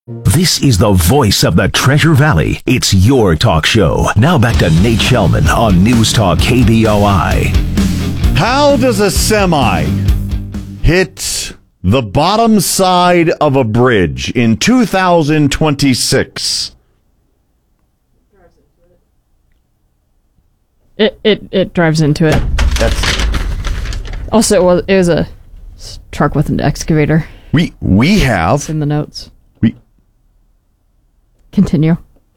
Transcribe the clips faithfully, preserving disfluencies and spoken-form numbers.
This is the voice of the Treasure Valley. It's your talk show. Now back to Nate Shellman on News Talk K B O I. How does a semi hit the bottom side of a bridge in two thousand twenty-six? It it it drives into it. That's Also, it was, it was a s- truck with an excavator. we we It's have in the notes. we Continue.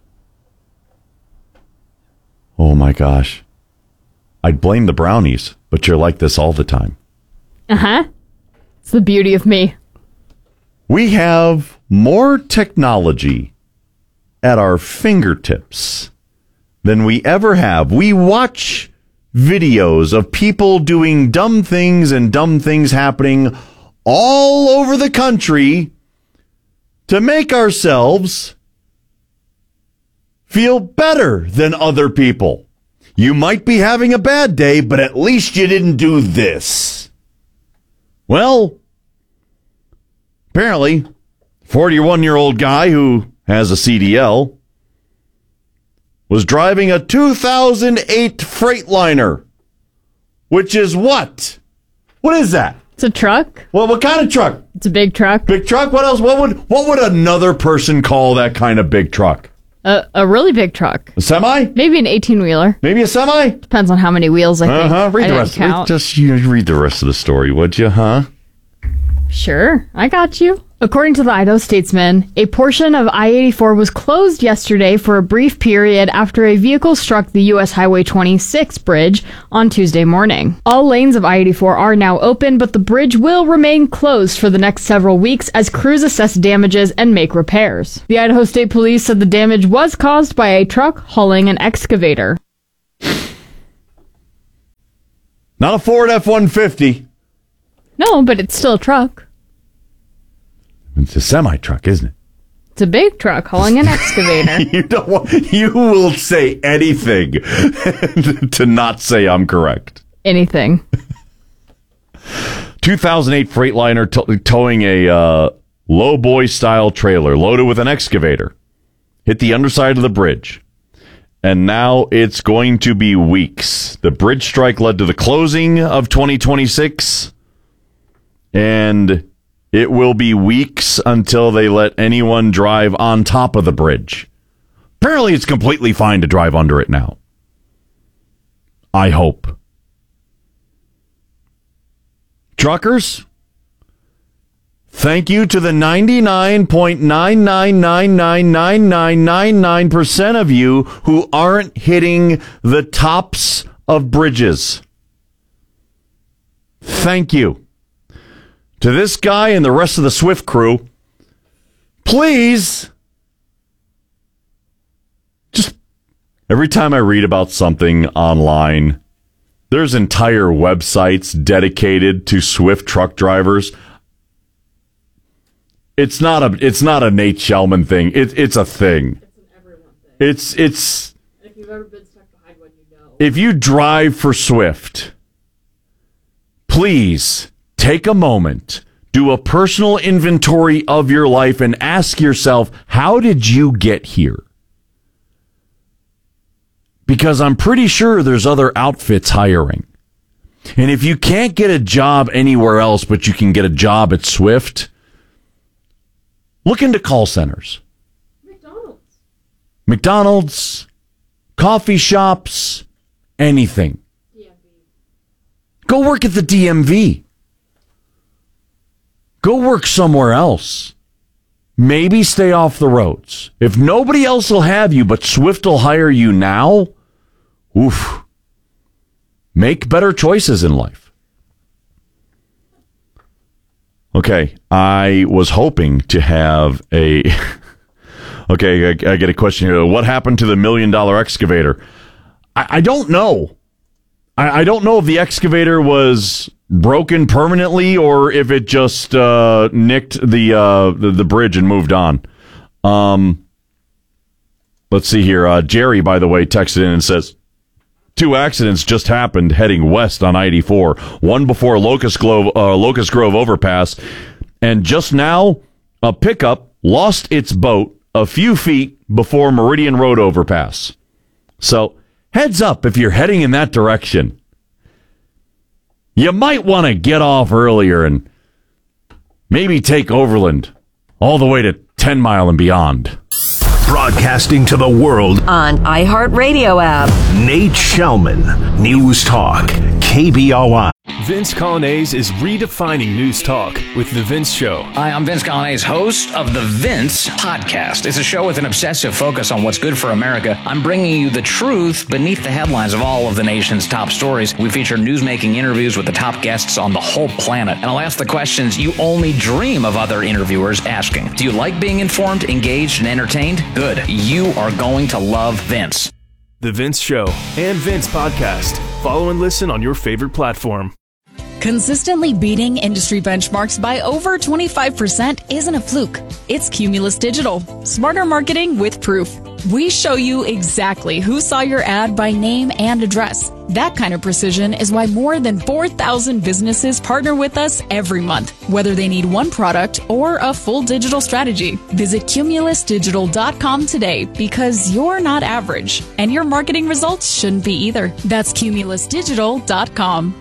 oh my gosh, I'd blame the brownies, but you're like this all the time. Uh huh. It's the beauty of me. We have more technology at our fingertips than we ever have. We watch videos of people doing dumb things and dumb things happening all over the country to make ourselves feel better than other people. You might be having a bad day, but at least you didn't do this. Well, apparently, forty-one-year-old guy who has a C D L was driving a two thousand eight Freightliner, which is what? What is that? It's a truck. Well, what kind of truck? It's a big truck. Big truck? What else? What would what would another person call that kind of big truck? A a really big truck. A semi? Maybe an eighteen wheeler. Maybe a semi? Depends on how many wheels. I think. Uh huh. Read I the didn't rest. Read, count. just you read the rest of the story, would you? Huh? Sure, I got you. According to the Idaho Statesman, a portion of I eighty-four was closed yesterday for a brief period after a vehicle struck the U S Highway twenty-six bridge on Tuesday morning. All lanes of I eighty-four are now open, but the bridge will remain closed for the next several weeks as crews assess damages and make repairs. The Idaho State Police said the damage was caused by a truck hauling an excavator. Not a Ford F one fifty. No, but it's still a truck. It's a semi truck, isn't it? It's a big truck hauling an excavator. You don't want, you will say anything to not say I'm correct. Anything. two thousand eight Freightliner to- towing a uh, low boy style trailer loaded with an excavator hit the underside of the bridge. And now it's going to be weeks. The bridge strike led to the closing of twenty twenty-six. And it will be weeks until they let anyone drive on top of the bridge. Apparently, it's completely fine to drive under it now. I hope. Truckers, thank you to the ninety-nine point nine nine nine nine nine nine nine nine percent of you who aren't hitting the tops of bridges. Thank you. To this guy and the rest of the Swift crew, please, just every time I read about something online, there's entire websites dedicated to Swift truck drivers. It's not a it's not a Nate Shellman thing. It, it's a thing. It's an everyone thing. It's it's. If you've ever been stuck behind one, you know. If you drive for Swift, please take a moment, do a personal inventory of your life, and ask yourself, how did you get here? Because I'm pretty sure there's other outfits hiring. And if you can't get a job anywhere else, but you can get a job at Swift, look into call centers. McDonald's. McDonald's, coffee shops, anything. D M V. Go work at the D M V. Go work somewhere else. Maybe stay off the roads. If nobody else will have you, but Swift will hire you now, oof. Make better choices in life. Okay, I was hoping to have a... okay, I, I get a question here. What happened to the million dollar excavator? I, I don't know. I, I don't know if the excavator was broken permanently or if it just uh, nicked the, uh, the the bridge and moved on. Um, let's see here. Uh, Jerry, by the way, texted in and says, two accidents just happened heading west on I eighty-four. One before Locust Grove, uh, Locust Grove overpass. And just now, a pickup lost its boat a few feet before Meridian Road overpass. So, heads up if you're heading in that direction. You might want to get off earlier and maybe take Overland all the way to ten Mile and beyond. Broadcasting to the world on iHeartRadio app. Nate Shellman, News Talk, K B O I. Vince Colonnese is redefining news talk with The Vince Show. Hi, I'm Vince Colonnese, host of The Vince Podcast. It's a show with an obsessive focus on what's good for America. I'm bringing you the truth beneath the headlines of all of the nation's top stories. We feature newsmaking interviews with the top guests on the whole planet. And I'll ask the questions you only dream of other interviewers asking. Do you like being informed, engaged, and entertained? Good. You are going to love Vince. The Vince Show and Vince Podcast. Follow and listen on your favorite platform. Consistently beating industry benchmarks by over twenty-five percent isn't a fluke. It's Cumulus Digital. Smarter marketing with proof. We show you exactly who saw your ad by name and address. That kind of precision is why more than four thousand businesses partner with us every month, whether they need one product or a full digital strategy. Visit cumulus digital dot com today because you're not average, and your marketing results shouldn't be either. That's cumulus digital dot com.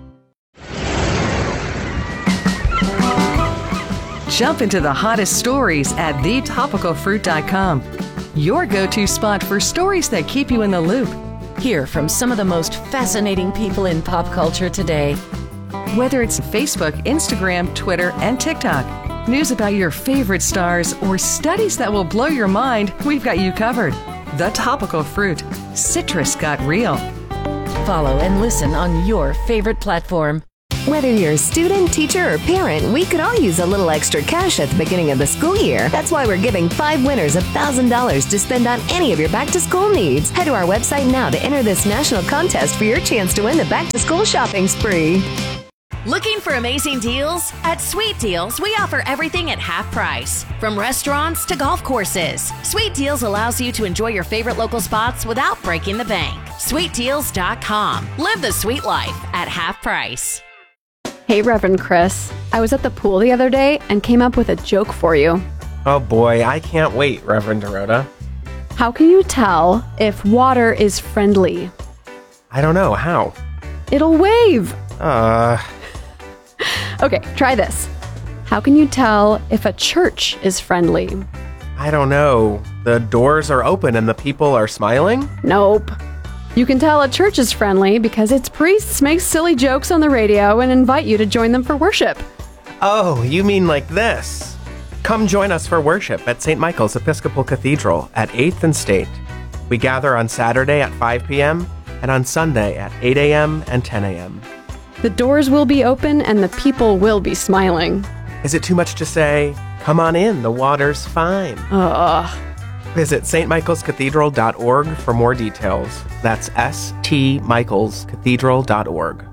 Jump into the hottest stories at the topical fruit dot com. Your go-to spot for stories that keep you in the loop. Hear from some of the most fascinating people in pop culture today. Whether it's Facebook, Instagram, Twitter, and TikTok, news about your favorite stars, or studies that will blow your mind, we've got you covered. The Topical Fruit. Citrus got real. Follow and listen on your favorite platform. Whether you're a student, teacher, or parent, we could all use a little extra cash at the beginning of the school year. That's why we're giving five winners one thousand dollars to spend on any of your back-to-school needs. Head to our website now to enter this national contest for your chance to win the back-to-school shopping spree. Looking for amazing deals? At Sweet Deals, we offer everything at half price. From restaurants to golf courses, Sweet Deals allows you to enjoy your favorite local spots without breaking the bank. sweet deals dot com. Live the sweet life at half price. Hey, Reverend Chris. I was at the pool the other day and came up with a joke for you. Oh boy, I can't wait, Reverend Dorota. How can you tell if water is friendly? I don't know, how? It'll wave. Uh... Okay, try this. How can you tell if a church is friendly? I don't know. The doors are open and the people are smiling? Nope. You can tell a church is friendly because its priests make silly jokes on the radio and invite you to join them for worship. Oh, you mean like this. Come join us for worship at Saint Michael's Episcopal Cathedral at eighth and State. We gather on Saturday at five p.m. and on Sunday at eight a.m. and ten a.m. The doors will be open and the people will be smiling. Is it too much to say, come on in, the water's fine? Ugh. Visit st michaels cathedral dot org for more details. That's S T Michaels Cathedral dot org.